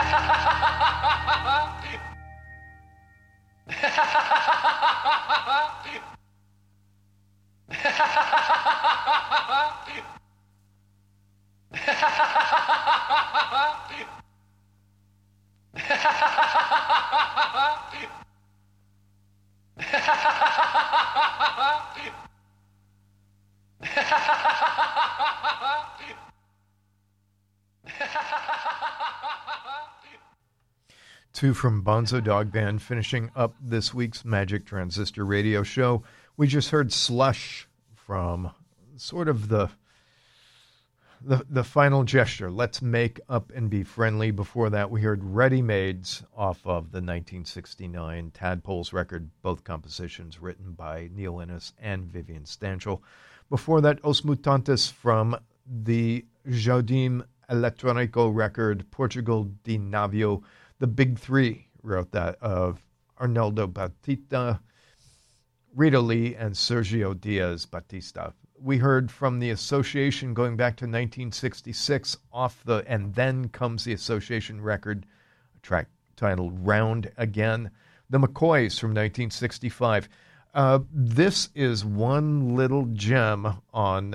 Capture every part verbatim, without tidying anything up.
Two from Bonzo Dog Band finishing up this week's Magic Transistor Radio Show. We just heard Slush from sort of the the the final gesture. Let's make up and be friendly. Before that, we heard Ready Mades off of the nineteen sixty-nine Tadpoles record, both compositions written by Neil Innes and Vivian Stanchel. Before that, Os Mutantes from the Jardim Eletrônico record, Portugal de Navio. The Big Three wrote that, of Arnaldo Batista, Rita Lee, and Sergio Diaz Batista. We heard from the Association going back to nineteen sixty-six off the And Then Comes the Association record, a track titled Round Again. The McCoys from nineteen sixty-five. Uh, this is one little gem on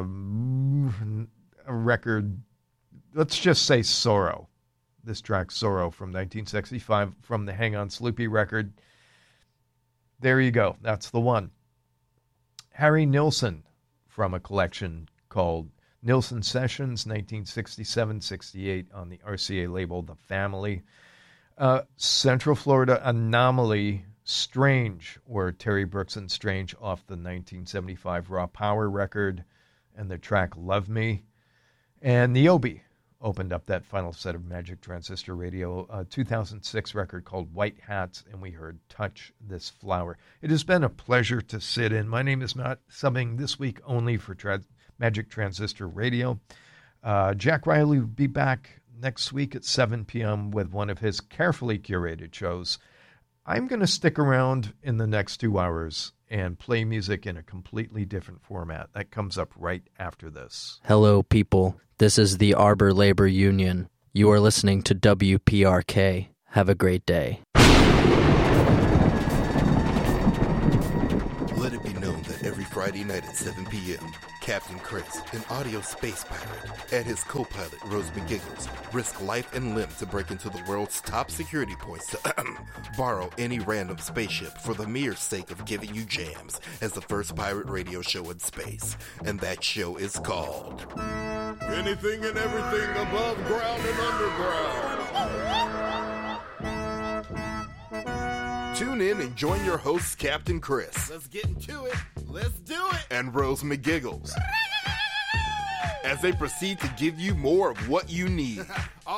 um, a record, let's just say Sorrow. This track, Sorrow, from nineteen sixty-five, from the Hang On Sloopy record. There you go. That's the one. Harry Nilsson, from a collection called Nilsson Sessions, nineteen sixty-seven sixty-eight, on the R C A label The Family. Uh, Central Florida Anomaly, Strange, or Terry Brooks and Strange, off the nineteen seventy-five Raw Power record, and the track Love Me. And Niobe opened up that final set of Magic Transistor Radio, a two thousand six record called White Hats, and we heard Touch This Flower. It has been a pleasure to sit in. My name is Matt, subbing this week only for Tra- Magic Transistor Radio. Uh, Jack Riley will be back next week at seven p.m. with one of his carefully curated shows. I'm going to stick around in the next two hours and play music in a completely different format. That comes up right after this. Hello, people. This is the Arbor Labor Union. You are listening to W P R K. Have a great day. Let it be known that every Friday night at seven p.m., Captain Chris, an audio space pirate, and his co-pilot, Rose McGiggles, risk life and limb to break into the world's top security points to borrow any random spaceship for the mere sake of giving you jams as the first pirate radio show in space. And that show is called Anything and Everything Above Ground and Underground. Tune in and join your hosts, Captain Chris. Let's get into it. Let's do it. And Rose McGiggles, as they proceed to give you more of what you need.